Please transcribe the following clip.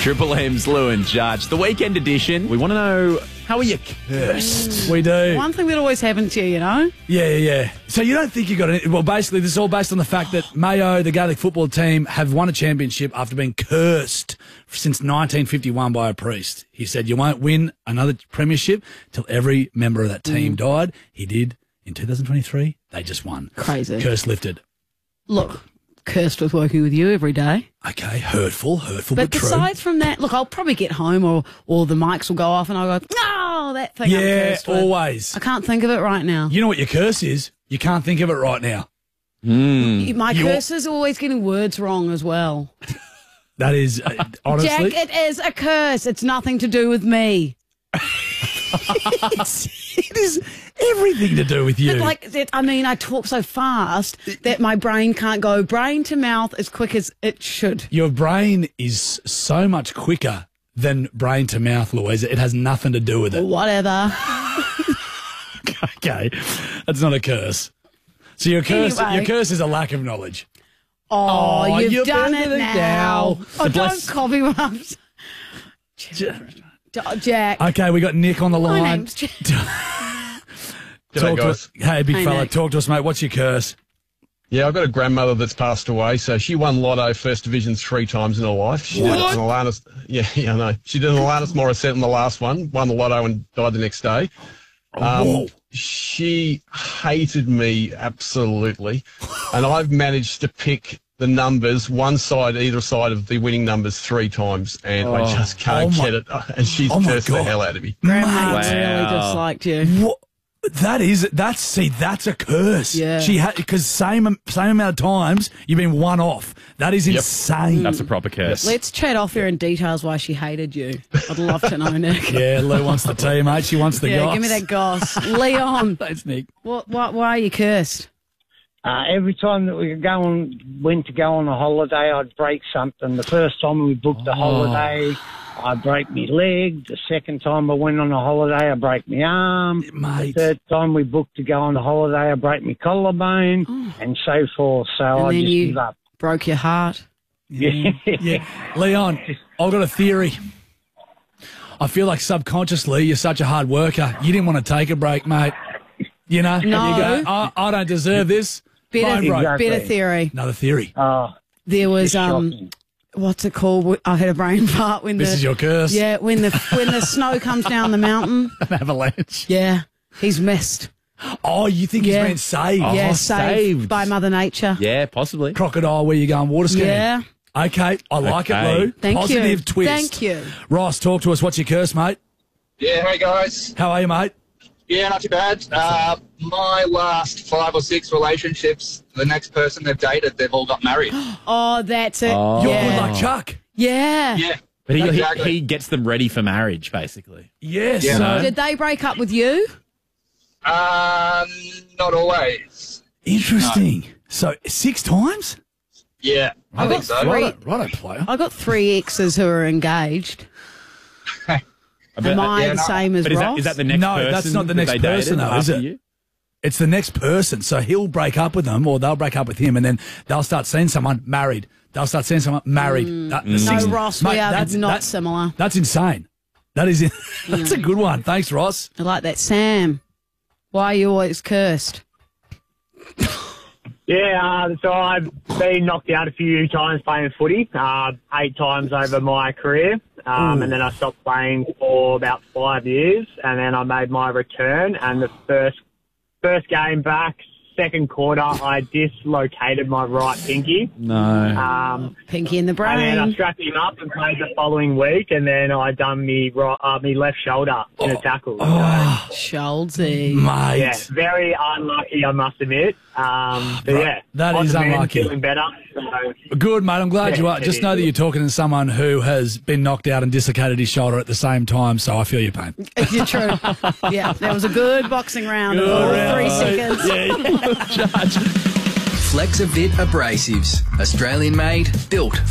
Triple M's Lou and Judge. The weekend edition. We want to know, how are you cursed? We do. One thing that always happens to you, you know? Yeah. So you don't think you got it? Well, basically, this is all based on the fact that Mayo, the Gaelic football team, have won a championship after being cursed since 1951 by a priest. He said, you won't win another premiership till every member of that team died. He did in 2023. They just won. Crazy. Curse lifted. Look, cursed with working with you every day. Okay, hurtful, but But true. besides from that, look, I'll probably get home or the mics will go off and I'll go, no, that thing I'm Yeah, cursed with. always. I can't think of it right now. You know what your curse is? You can't think of it right now. My curse is always getting words wrong as well. That is, honestly. Jack, it is a curse. It's nothing to do with me. It is everything to do with you. I talk so fast that my brain can't go brain to mouth as quick as it should. Your brain is so much quicker than brain to mouth, Louisa. It has nothing to do with it. Whatever. Okay, that's not a curse. So your curse, Anyway. your curse is a lack of knowledge. Oh, you've done it better now. Oh, The bless- don't copy me up. Jack. Okay, we got Nick on the My line. name's Jack. Talk to us. Hey, big Hey, fella, Nick. talk to us, mate. What's your curse? Yeah, I've got a grandmother that's passed away. So she won Lotto First Division 3 times in her life. She did an Alanis, I know. She did an Alanis Morissette in the last one, won the Lotto and died the next day. Whoa. She hated me absolutely, and I've managed to pick the numbers, one side, either side of the winning numbers 3 times, and I just can't get it. And she's cursed the hell out of me. Grandma's really disliked you. What? That's a curse. Yeah. She had, because same amount of times you've been one off. That is insane. That's a proper curse. Let's chat off here in details why she hated you. I'd love to know, Nick. Yeah, Lou wants the tea, mate. She wants the Yeah, goss. give me that goss. Leon, Thanks, Nick. why are you cursed? Every time that we went to go on a holiday, I'd break something. The first time we booked a holiday, I break my leg. The second time I went on a holiday, I break my arm. Mate. The third time we booked to go on a holiday, I break my collarbone, and so forth. So And I then just you give up. broke your heart. Yeah. Leon, I've got a theory. I feel like subconsciously you're such a hard worker. You didn't want to take a break, mate. You know? No. You go, I don't deserve this. Phone broke. Exactly. Better theory. Another theory. There was shocking. what's it called? I had a brain fart when This is your curse. Yeah, when the snow comes down the mountain. An avalanche. Yeah, he's missed. Oh, you think he's Yeah. been saved? Yeah, saved saved. by Mother Nature. Yeah, possibly. Crocodile, where you going water skiing? Yeah. Okay, I like it, Okay. Lou. Thank Positive you. twist. Thank you. Ross, talk to us. What's your curse, mate? Yeah, hey guys. How are you, mate? Yeah, not too bad. My last 5 or 6 relationships, the next person they've dated, they've all got married. Oh, that's it. You're yeah. good like Chuck. Yeah. Yeah. But Exactly. he gets them ready for marriage, basically. Yes. Yeah. So Did they break up with you? Not always. interesting. So 6 times? Yeah, I think so. Righto, player. I got 3 exes who are engaged. Am I the same as But Ross? is that the next No, person? that's not the that next they dated person, though, is after it? you? It's the next person. So he'll break up with them or they'll break up with him and then they'll start seeing someone married. They'll start seeing someone married. The No, six- Ross, Mate, we are that's- not that- similar. That's insane. That is that's a good one. Thanks, Ross. I like that. Sam, why are you always cursed? Yeah, so I've been knocked out a few times playing footy, 8 times over my career, and then I stopped playing for about 5 years, and then I made my return, and the first game back, second quarter, I dislocated my right pinky. No. Pinky in the And then I brain. strapped him up and played the following week, and then I done me left shoulder in a tackle. Schultzy. Mate. Yeah, very unlucky, I must admit. But yeah, That on is the mend, unlucky. Feeling better. So, Good, mate. I'm glad Yeah, you are. it Just is. know that you're talking to someone who has been knocked out and dislocated his shoulder at the same time, so I feel your pain. You're true. Yeah, that was a good boxing round. Of all 3 seconds. Yeah. Flexavit Abrasives. Australian made, built